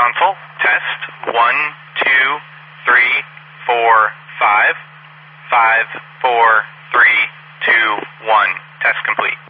console. Test 1, 2, 3, 4, 5. 5, 4, 3, 2, 1. Test complete.